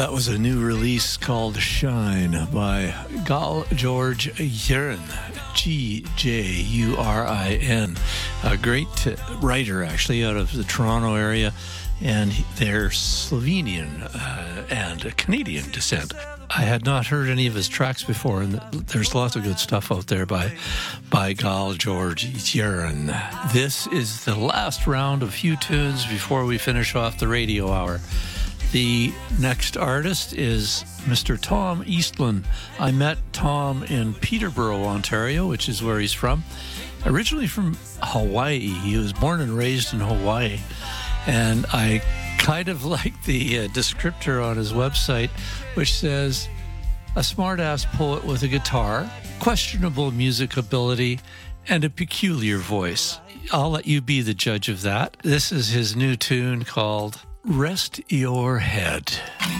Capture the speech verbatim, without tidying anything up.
That was a new release called Shine by Gal George Jurin, G J U R I N, a great writer actually out of the Toronto area, and they're Slovenian uh, and Canadian descent. I had not heard any of his tracks before, and there's lots of good stuff out there by by Gal George Jurin. This is the last round of few tunes before we finish off the radio hour. The next artist is Mister Tom Eastland. I met Tom in Peterborough, Ontario, which is where he's from. Originally from Hawaii. He was born and raised in Hawaii. And I kind of like the uh, descriptor on his website, which says, a smart-ass poet with a guitar, questionable music ability, and a peculiar voice. I'll let you be the judge of that. This is his new tune called Rest Your Head.